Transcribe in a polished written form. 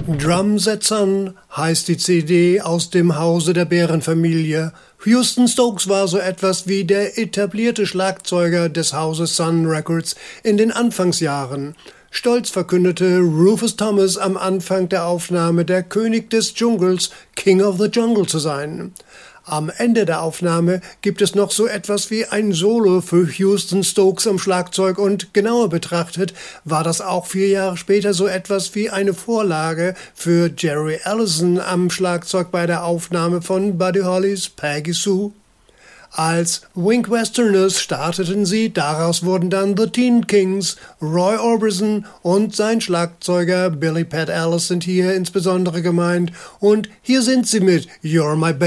Drums at Sun heißt die CD aus dem Hause der Bärenfamilie. Houston Stokes war so etwas wie der etablierte Schlagzeuger des Hauses Sun Records in den Anfangsjahren. Stolz verkündete Rufus Thomas am Anfang der Aufnahme, der König des Dschungels, King of the Jungle zu sein. Am Ende der Aufnahme gibt es noch so etwas wie ein Solo für Houston Stokes am Schlagzeug und genauer betrachtet war das auch 4 Jahre später so etwas wie eine Vorlage für Jerry Allison am Schlagzeug bei der Aufnahme von Buddy Hollys Peggy Sue. Als Wink Westerners starteten sie, daraus wurden dann The Teen Kings. Roy Orbison und sein Schlagzeuger Billy Pat Ellis sind hier insbesondere gemeint und hier sind sie mit You're My Baby.